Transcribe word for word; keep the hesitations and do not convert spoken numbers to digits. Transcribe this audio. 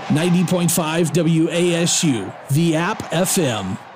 ninety point five W A S U, the app F M.